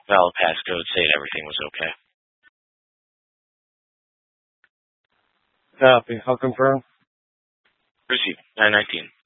valid passcode saying everything was okay. Copy. I'll confirm. Received. 919.